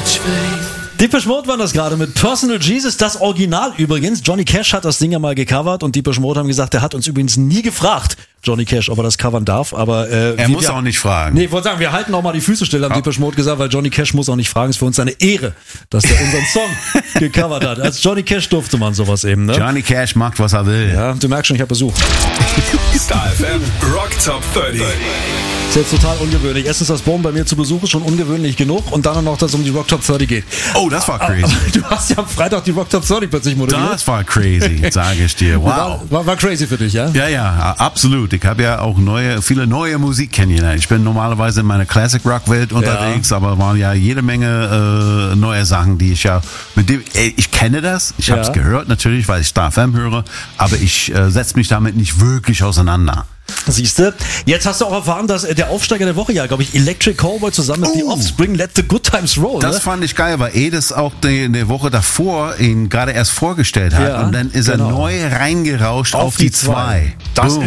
Depeche Mode war das gerade mit Personal Jesus, das Original übrigens. Johnny Cash hat das Ding ja mal gecovert und Depeche Mode haben gesagt, der hat uns übrigens nie gefragt, Johnny Cash, ob er das covern darf. Aber er muss auch nicht fragen. Nee, ich wollte sagen, wir halten auch mal die Füße still, haben Depeche Mode gesagt, weil Johnny Cash muss auch nicht fragen. Es ist für uns eine Ehre, dass der unseren Song gecovert hat. Als Johnny Cash durfte man sowas eben, ne? Johnny Cash macht, was er will. Ja, du merkst schon, ich habe Besuch. Star FM Rock Top 30. Das ist jetzt total ungewöhnlich. Erstens, dass Bohm bei mir zu Besuch ist schon ungewöhnlich genug und dann noch, dass es um die Rock Top 30 geht. Oh, das war crazy. Du hast ja am Freitag die Rock Top 30 plötzlich moderiert. Das war crazy, sage ich dir. Wow. War crazy für dich, ja? Ja, absolut. Ich habe ja auch viele neue Musik kennengelernt. Ich bin normalerweise in meiner Classic Rock Welt unterwegs, aber waren ja jede Menge neue Sachen, die ich ja ich kenne das, ich habe es gehört natürlich, weil ich Star FM höre, aber ich setze mich damit nicht wirklich auseinander. Siehste, jetzt hast du auch erfahren, dass der Aufsteiger der Woche ja, glaube ich, Electric Cowboy zusammen mit The Offspring Let the Good Times Roll. Das fand ich geil, weil Edis auch die Woche davor ihn gerade erst vorgestellt hat und dann ist er neu reingerauscht auf die 2.